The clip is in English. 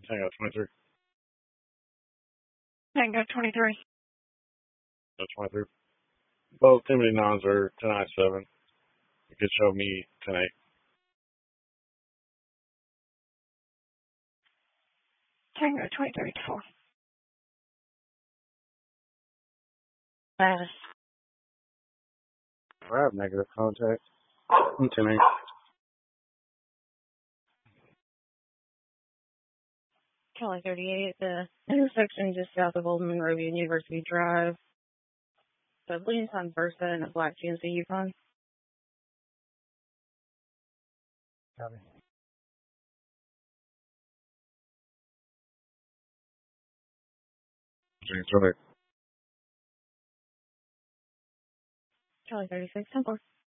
Tango 23. Tango 23. That's 23. Both Timothy Nons are 10-7. You could show me tonight. Tango 23 4. I have negative contact. I'm 10-8. Kelly 38, the intersection just south of Old Monrovia University Drive. So bleeding on Versa and a black GMC Yukon. Copy. Kelly 36, 10-4.